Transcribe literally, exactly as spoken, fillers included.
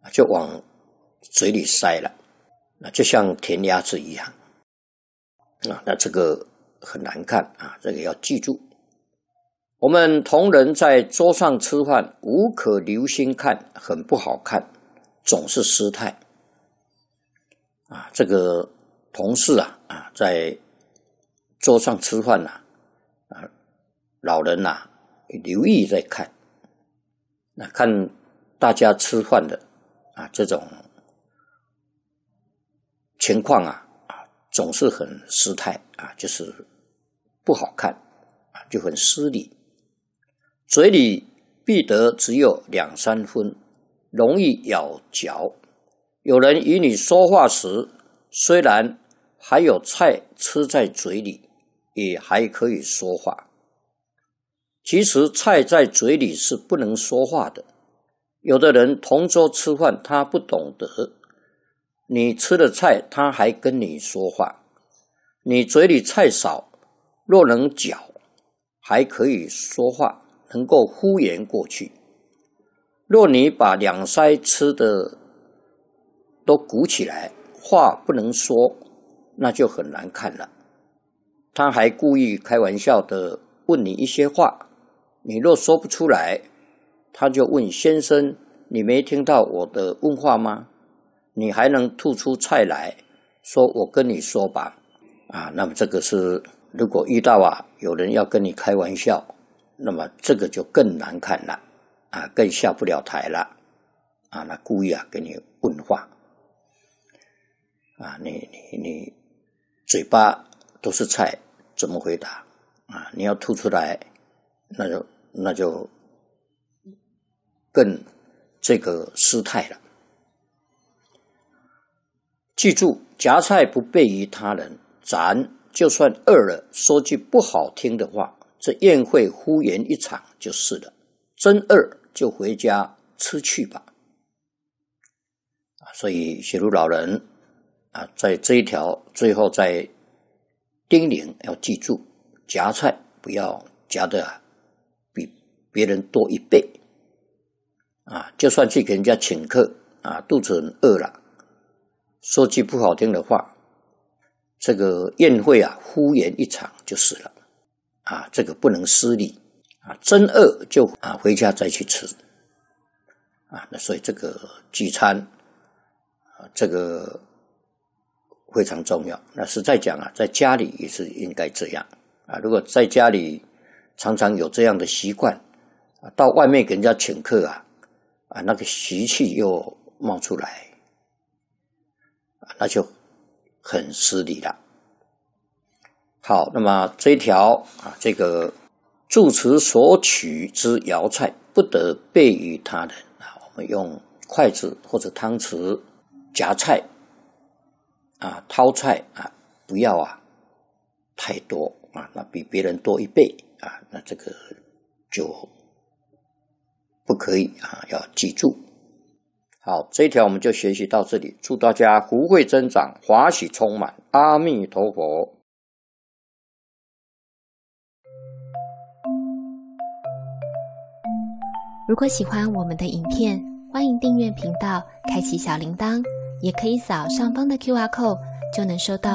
就往嘴里塞了，那就像填鸭子一样啊，那这个很难看啊，这个要记住。我们同仁在桌上吃饭，无可留心看，很不好看，总是失态啊。这个同事啊啊，在桌上吃饭呐啊，啊，老人呐、啊、留意在看，那看大家吃饭的啊这种情况啊啊，总是很失态啊，就是不好看啊，就很失礼。嘴里必得只有两三分，容易咬嚼。有人与你说话时，虽然还有菜吃在嘴里，也还可以说话。其实菜在嘴里是不能说话的。有的人同桌吃饭，他不懂得，你吃了菜，他还跟你说话。你嘴里菜少，若能嚼，还可以说话，能够敷衍过去。若你把两腮吃的都鼓起来，话不能说，那就很难看了。他还故意开玩笑的问你一些话，你若说不出来，他就问先生，你没听到我的问话吗？你还能吐出菜来，说我跟你说吧。啊，那么这个是如果遇到啊有人要跟你开玩笑，那么这个就更难看了啊，更下不了台了啊，那故意啊给你问话啊，你你你嘴巴都是菜，怎么回答啊？你要吐出来，那就那就更这个失态了。记住，夹菜不悖于他人，咱就算饿了，说句不好听的话，这宴会敷衍一场就是了。真饿就回家吃去吧。所以写入老人啊，在这一条最后再叮咛要记住，夹菜不要夹的、啊、比别人多一倍啊！就算去给人家请客啊，肚子很饿了，说句不好听的话，这个宴会啊敷衍一场就是了啊，这个不能失礼啊！真饿就啊回家再去吃啊！那所以这个聚餐啊，这个非常重要。那实在讲啊，在家里也是应该这样啊。如果在家里常常有这样的习惯啊，到外面给人家请客啊，啊那个习气又冒出来，啊那就很失礼了。好，那么这一条啊，这个住持所取之肴菜，不得悖于他人啊。我们用筷子或者汤匙夹菜啊，掏菜啊，不要啊太多啊，那比别人多一倍啊，那这个就不可以啊，要记住。好，这一条我们就学习到这里，祝大家福慧增长，华喜充满，阿弥陀佛。 如果喜欢我们的影片，欢迎订阅频道，开启小铃铛，也可以扫上方的 Q R code，就能收到